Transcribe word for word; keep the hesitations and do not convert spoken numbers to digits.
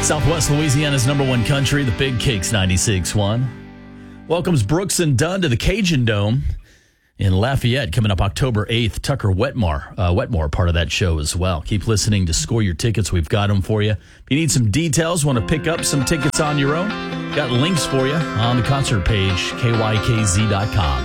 Southwest Louisiana's number one country, the Big Cakes ninety-six point one. Welcomes Brooks and Dunn to the Cajun Dome in Lafayette coming up October eighth. Tucker Wetmore, uh, Wetmore, part of that show as well. Keep listening to score your tickets. We've got them for you. If you need some details, want to pick up some tickets on your own, got links for you on the concert page, K Y K Z dot com.